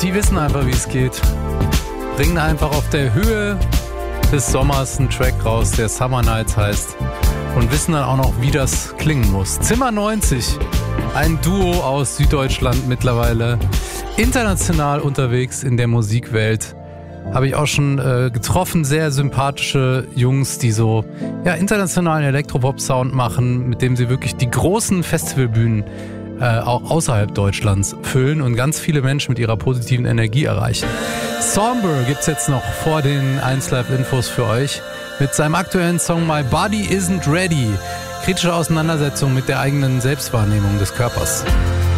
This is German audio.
die wissen einfach, wie es geht. Bringen einfach auf der Höhe des Sommers einen Track raus, der Summer Nights heißt. Und wissen dann auch noch, wie das klingen muss. Zimmer 90, ein Duo aus Süddeutschland mittlerweile. International unterwegs in der Musikwelt. Habe ich auch schon getroffen, sehr sympathische Jungs, die so internationalen Elektropop-Sound machen, mit dem sie wirklich die großen Festivalbühnen auch außerhalb Deutschlands füllen und ganz viele Menschen mit ihrer positiven Energie erreichen. Somber gibt's jetzt noch vor den 1Live-Infos für euch mit seinem aktuellen Song My Body Isn't Ready. Kritische Auseinandersetzung mit der eigenen Selbstwahrnehmung des Körpers.